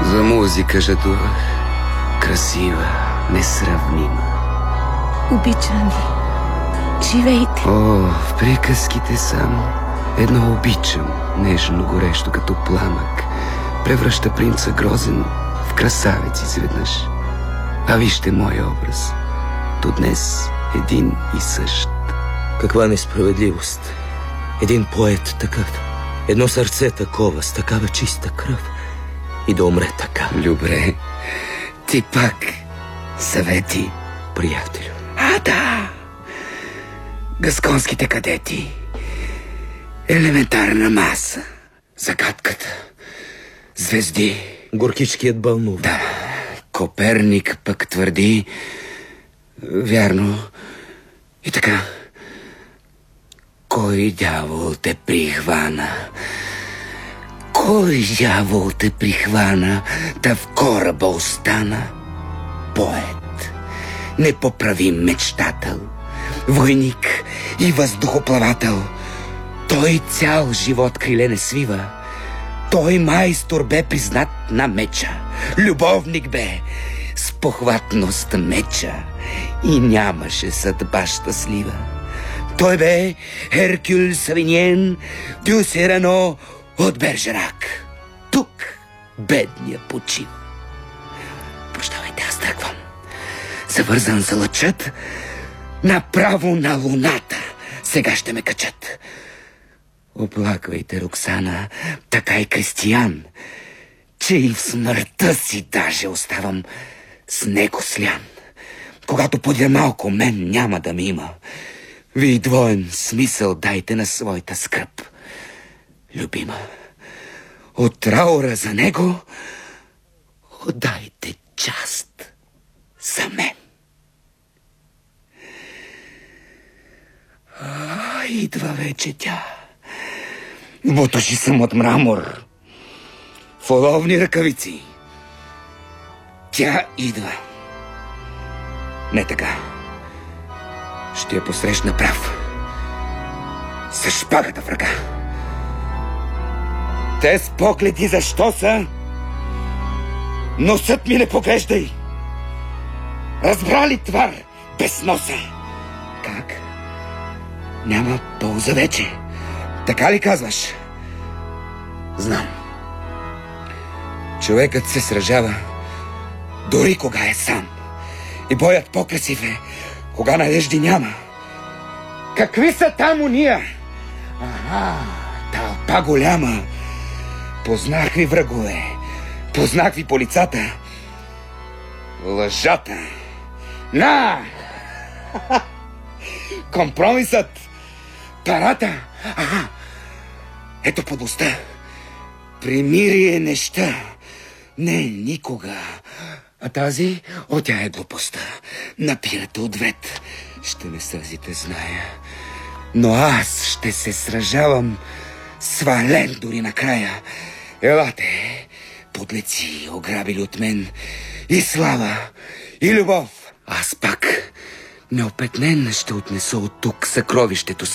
За музика жадувах. Красива, несравнима. Обичам ви. Живейте. О, в приказките само едно обичам, нежно горещо като пламък, превръща принца грозен в красавец изведнъж. А вижте моя образ. До днес един и същ. Каква несправедливост! Един поет такъв, едно сърце такова, с такава чиста кръв, и да умре така. Любре, ти пак съвети. Приятелю. Да! Гасконските кадети. Елементарна маса. Загадката. Звезди. Горкичкият бълнува. Да. Коперник пък твърди. Вярно. И така. Кой дявол те прихвана? Кой дявол те прихвана, да в кораба остана? Поет, непоправим мечтател, войник и въздухоплавател. Той цял живот криле не свива. Той майстор бе признат на меча. Любовник бе с похватност меча и нямаше съдба щастлива. Той бе Херкюл Савиньен дю Сирано от Бержерак. Тук бедния почива. Прощавайте, аз тръгвам. Завързан за лъчът, направо на луната сега ще ме качат. Оплаквайте, Роксана, така и Кристиян, че и в смъртта си даже оставам с него слян. Когато подя малко, мен няма да ми има. Вие двоен смисъл дайте на своята скръб. Любима, от траура за него отдайте част за мен. Идва вече тя. Бутуши съм от мрамор, в оловни ръкавици. Тя идва. Не така. Ще я посрещна прав, с шпагата в ръка. Те с погледи защо са? Носът ми не поглеждай. Разбрали, твар без носа? Как? Няма полза вече. Така ли казваш? Знам. Човекът се сражава дори кога е сам. И боят по-красив е, кога надежди няма. Какви са там уния? Тълпа голяма. Познах ви, врагове. Познах ви по лицата. Лъжата. На! Компромисът. Парата. Ето подлостта. Примирие неща. Не, никога. А тази, тя е глупостта. Напирате ответ. Ще ме сързите, зная. Но аз ще се сражавам свален дори накрая. Елате, подлеци, ограбили от мен и слава, и любов. Аз пак неопетнен ще отнеса от тук съкровището